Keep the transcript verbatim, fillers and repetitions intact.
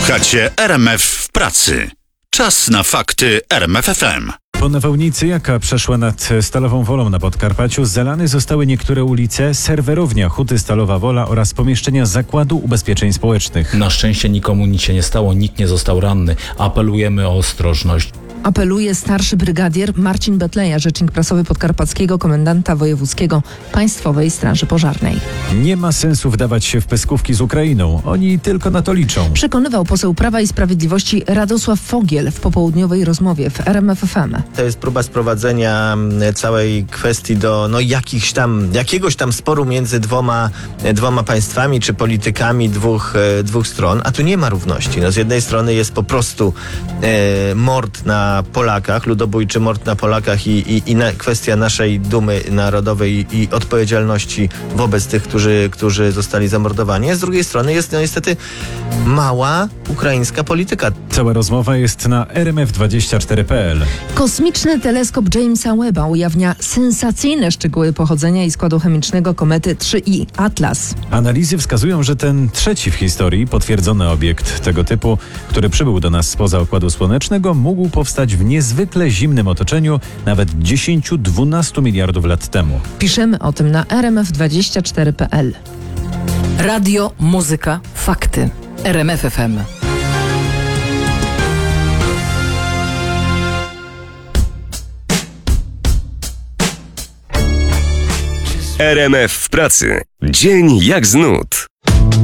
Słuchacie R M F w pracy. Czas na fakty R M F F M. Po nawałnicy, jaka przeszła nad Stalową Wolą na Podkarpaciu, zalane zostały niektóre ulice, serwerownia Huty Stalowa Wola oraz pomieszczenia Zakładu Ubezpieczeń Społecznych. Na szczęście nikomu nic się nie stało, nikt nie został ranny. Apelujemy o ostrożność. Apeluje starszy brygadier Marcin Betleja, rzecznik prasowy podkarpackiego komendanta wojewódzkiego Państwowej Straży Pożarnej. Nie ma sensu wdawać się w pyskówki z Ukrainą. Oni tylko na to liczą. Przekonywał poseł Prawa i Sprawiedliwości Radosław Fogiel w popołudniowej rozmowie w R M F F M. To jest próba sprowadzenia całej kwestii do no, jakichś tam, jakiegoś tam sporu między dwoma, dwoma państwami czy politykami dwóch, dwóch stron, a tu nie ma równości. No, z jednej strony jest po prostu e, mord na Polakach, ludobójczy mord na Polakach i, i, i na, kwestia naszej dumy narodowej i, i odpowiedzialności wobec tych, którzy, którzy zostali zamordowani. A z drugiej strony jest no, niestety mała ukraińska polityka. Cała rozmowa jest na r m f dwadzieścia cztery kropka p l. Kosmiczny teleskop Jamesa Webba ujawnia sensacyjne szczegóły pochodzenia i składu chemicznego komety trzy I Atlas. Analizy wskazują, że ten trzeci w historii potwierdzony obiekt tego typu, który przybył do nas spoza Układu Słonecznego, mógł powstać w niezwykle zimnym otoczeniu nawet dziesięć do dwunastu miliardów lat temu. Piszemy o tym na r m f dwadzieścia cztery kropka p l. Radio, muzyka, fakty. R M F F M. R M F w pracy. Dzień jak z nut.